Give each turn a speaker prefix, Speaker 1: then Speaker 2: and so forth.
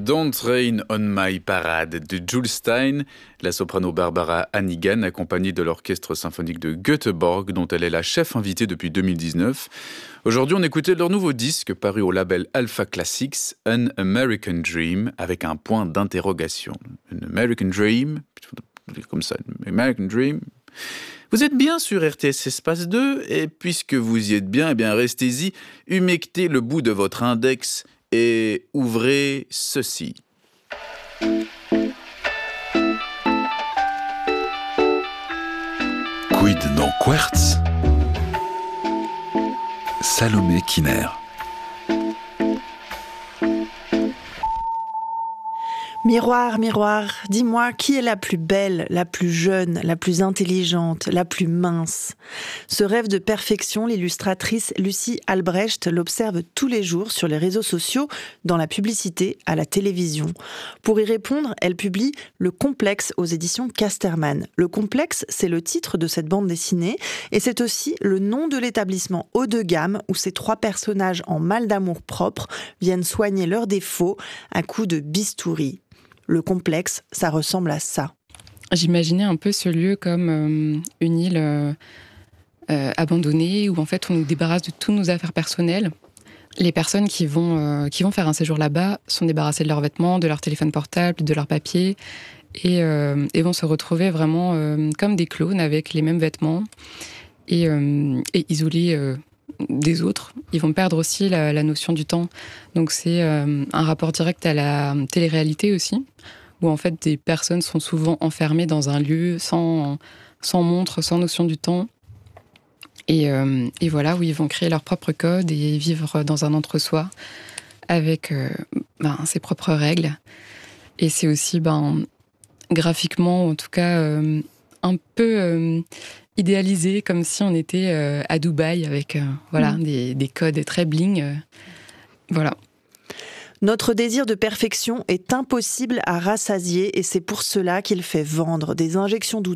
Speaker 1: Don't Rain on My Parade de Jules Stein, la soprano Barbara Hannigan, accompagnée de l'orchestre symphonique de Göteborg, dont elle est la chef invitée depuis 2019. Aujourd'hui, on écoutait leur nouveau disque paru au label Alpha Classics, An American Dream, avec un point d'interrogation. An American Dream, comme ça, An American Dream. Vous êtes bien sur RTS Espace 2, et puisque vous y êtes bien, eh bien restez-y, humectez le bout de votre index et ouvrez ceci.
Speaker 2: Quid non quartz? Salomé Kiner.
Speaker 3: Miroir, miroir, dis-moi qui est la plus belle, la plus jeune, la plus intelligente, la plus mince. Ce rêve de perfection, l'illustratrice Lucie Albrecht l'observe tous les jours sur les réseaux sociaux, dans la publicité, à la télévision. Pour y répondre, elle publie Le Complexe aux éditions Casterman. Le Complexe, c'est le titre de cette bande dessinée et c'est aussi le nom de l'établissement haut de gamme où ces trois personnages en mal d'amour propre viennent soigner leurs défauts à coups de bistouri. Le Complexe, ça ressemble à ça.
Speaker 4: J'imaginais un peu ce lieu comme une île abandonnée où en fait on nous débarrasse de toutes nos affaires personnelles. Les personnes qui vont faire un séjour là-bas sont débarrassées de leurs vêtements, de leur téléphone portable, de leurs papiers et vont se retrouver vraiment comme des clones avec les mêmes vêtements et isolés des autres. Ils vont perdre aussi la notion du temps. Donc c'est un rapport direct à la télé-réalité aussi, où en fait des personnes sont souvent enfermées dans un lieu sans montre, sans notion du temps. Et voilà, où ils vont créer leur propre code et vivre dans un entre-soi avec ses propres règles. Et c'est aussi, graphiquement, en tout cas, un peu idéalisé, comme si on était à Dubaï avec des codes très bling. Voilà.
Speaker 3: Notre désir de perfection est impossible à rassasier et c'est pour cela qu'il fait vendre des injections